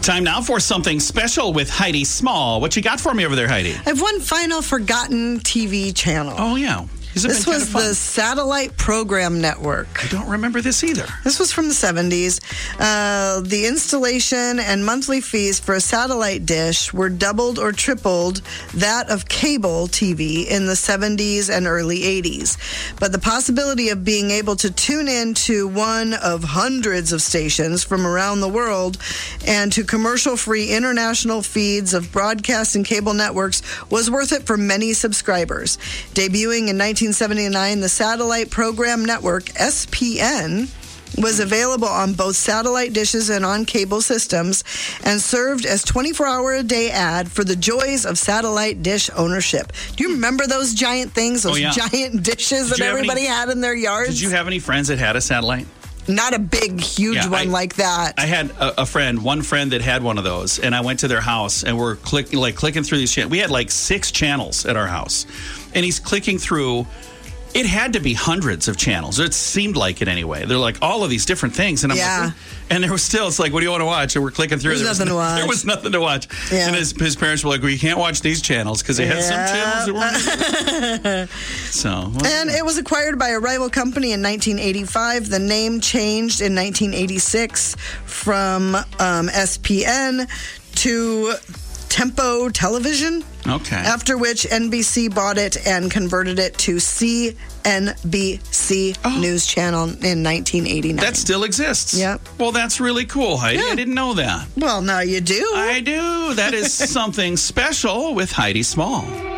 Time now for something special with Heidi Small. What you got for me over there, Heidi? I have one final forgotten TV channel. Oh, yeah. This was the Satellite Program Network. I don't remember this either. This was from the 70s. The installation and monthly fees for a satellite dish were doubled or tripled that of cable TV in the 70s and early 80s. But the possibility of being able to tune in to one of hundreds of stations from around the world and to commercial-free international feeds of broadcast and cable networks was worth it for many subscribers. Debuting in 1979, the Satellite Program Network, SPN, was available on both satellite dishes and on cable systems and served as 24-hour-a-day ad for the joys of satellite dish ownership. Do you remember those giant things, those giant dishes that everybody had in their yards? Did you have any friends that had a satellite? Not a big, huge one like that. I had one friend that had one of those, and I went to their house, and we're clicking through these channels. We had like 6 channels at our house, and he's clicking through. It had to be hundreds of channels. It seemed like it anyway. They're like all of these different things, and I'm like, and there was still. It's like, what do you want to watch? And we're clicking through. There was nothing to watch. Yeah. And his parents were like, well, you can't watch these channels because they had some channels that weren't. And it was acquired by a rival company in 1985. The name changed in 1986 from SPN to Tempo Television. Okay. After which NBC bought it and converted it to CNBC News Channel in 1989. That still exists. Yep. Well, that's really cool, Heidi. Yeah. I didn't know that. Well, now you do. I do. That is something special with Heidi Small.